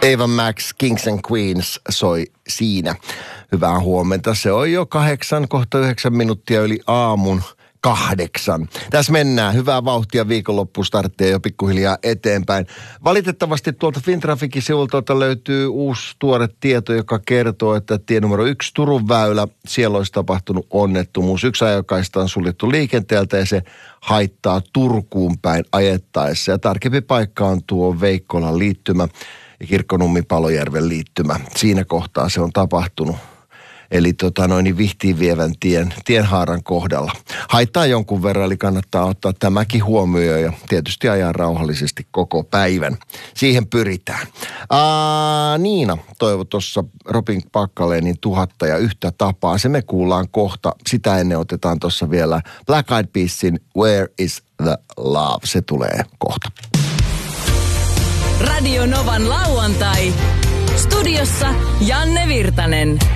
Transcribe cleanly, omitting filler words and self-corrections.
Ava Max, Kings and Queens soi siinä. Hyvää huomenta. Se on jo kohta 9 minuuttia yli aamun 8. Tässä mennään. Hyvää vauhtia, viikonloppu starttia jo pikkuhiljaa eteenpäin. Valitettavasti tuolta Fintraficin sivulta löytyy uusi tuore tieto, joka kertoo, että tie numero 1 Turun väylä, siellä olisi tapahtunut onnettomuus. Yksi ajokaista on suljettu liikenteeltä ja se haittaa Turkuun päin ajettaessa. Ja tarkempi paikka on tuo Veikkolan liittymä ja Kirkkonummi-Palojärven liittymä. Siinä kohtaa se on tapahtunut. Eli Vihtiin vievän tienhaaran kohdalla. Haittaa jonkun verran, eli kannattaa ottaa tämäkin huomioon ja tietysti ajaa rauhallisesti koko päivän. Siihen pyritään. Niina toivoi tuossa Robin Pakkalenin 1001 tapaa. Se me kuullaan kohta. Sitä ennen otetaan tuossa vielä Black Eyed Peasin Where is the Love? Se tulee kohta. Radio Novan lauantai. Studiossa Janne Virtanen.